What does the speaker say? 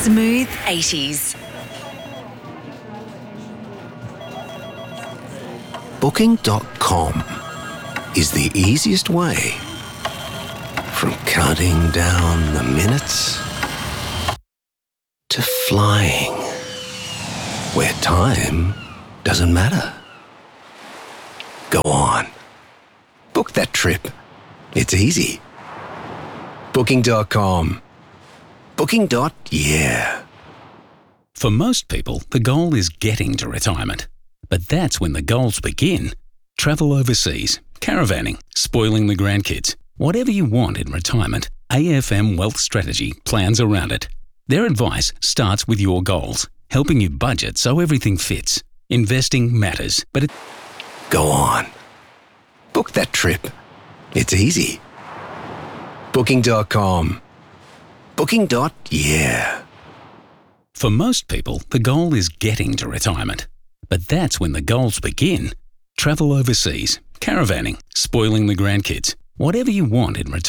Smooth 80s. Booking.com is the easiest way from counting down the minutes to flying where time doesn't matter. Go on. Book that trip. It's easy. Booking.com. Booking.yeah. For most people, the goal is getting to retirement. But that's when the goals begin. Travel overseas, caravanning, spoiling the grandkids. Whatever you want in retirement, AFM Wealth Strategy plans around it. Their advice starts with your goals, helping you budget so everything fits. Investing matters, but it... Go on. Book that trip. It's easy. Booking.com. Booking.yeah. For most people, the goal is getting to retirement. But that's when the goals begin. Travel overseas, caravanning, spoiling the grandkids. Whatever you want in retirement.